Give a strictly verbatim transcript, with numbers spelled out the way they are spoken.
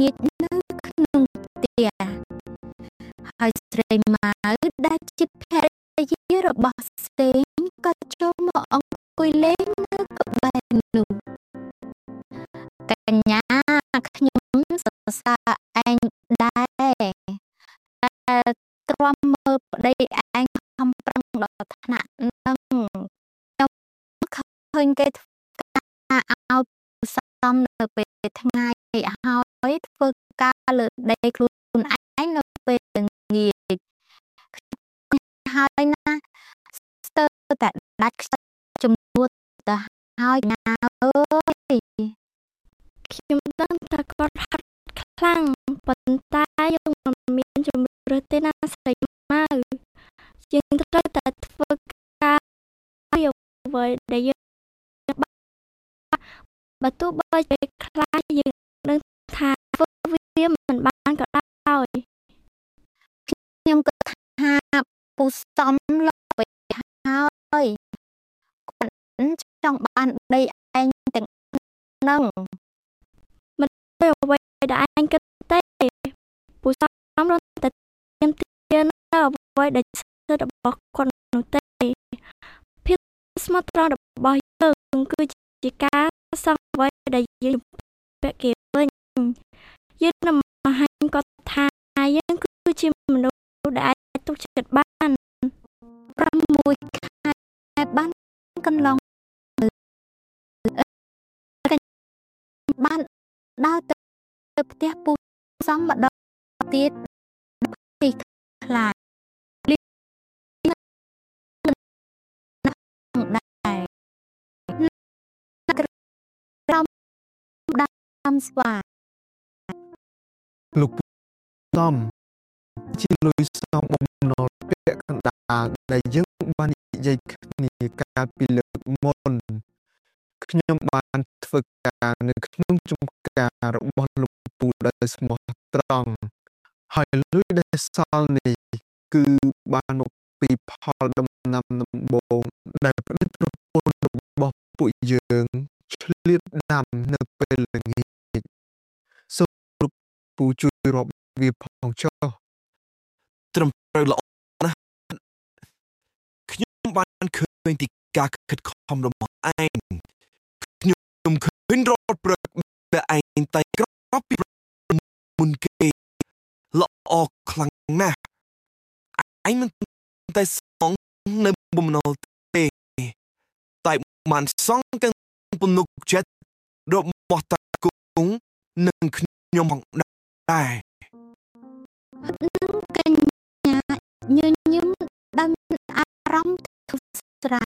ញាតិនៅក្នុងផ្ទះហើយស្រីម៉ៅដែលជាភរិយារបស់សេងក៏ចូលមកអង្គុយលេងនៅក្បែរនោះកញ្ញាខ្ញុំសរសើរឯងដែរតែទ្រាំមើលប្តីឯងខំប្រឹងដល់ថ្នាក់នឹងខ្ញុំឃើញគេធ្វើការឲ្យសំនៅពេលថ្ងៃហើយធ្វើការលើដីខ្លួនឯងនៅពេលល្ងាចហើយណាស្ទើរតែដាច់ខ្សែចំនួនទៅហើយណាអើយខ្ញុំដឹងថាគាត់ហាត់ខ្លាំងប៉ុន្តែយើងមិនមានជំរឿសទេណាស្រីម៉ៅយើងត្រូវតែធ្វើការឲ្យអ្វីដែលយើងបើទោះបីជាខ្លាចយើងនឹងថាធ្វើវាមិនបានក៏ដោយខ្ញុំគិតថាពូសំឡោះទៅហើយគាត់ចង់បានដីឯងទាំងនឹងមិនទៅអ្វីដែលឯងគិតទេពូសំរត់តែទៀមទានអ្វីដែលសិទ្ធិរបស់គាត់នោះទេភាពស្មោះត្រង់របស់យើងគឺជាការសងអ្វីដែលយើងពាក់គេវិញយើងនឹងបង្ហាញគាត់ថាយើងគឺជាមនុស្សដែលអាចទុកចិត្តបានប្រាំមួយខែបានកន្លងបានដើរទៅផ្ទះពូសំម្ដងទៀតពីខ្លាចលីដែរក្រំដាំស្វាលោកសំជាលុយសំបំណុលពាក់កណ្ដាលដែលយើងបាននិយាយគ្នាកាលពីលើកមុនខ្ញុំបានធ្វើការនៅក្នុងចំការរបស់លោកពូដោយស្មោះត្រង់ហើយលុយដែលសល់នេះគឺបានមកពីផលដំណាំដំបូងដែលប្តីប្រពន្ធរបស់ពួកយើងឆ្លៀតដាំនៅពេលល្ងាចសូមលោកពូជួយរាប់វាផងចុះត្រឹមត្រូវល្អណាស់ខ្ញុំបានឃើញពីការខិតខំរបស់ឯងខ្ញុំឃើញរាល់ព្រឹកដែលឯងតែក្រោបពីមុនគេល្អខ្លាំងណាស់ឯងមិនតែសងនៅបំណុលទេតែបានសងទាំងទំនុកចិត្តរបស់តាគង់និងខ្ញុំផងដែរនឹងកញ្ញាញញឹមដោយអារម្មណ៍ធូរស្រា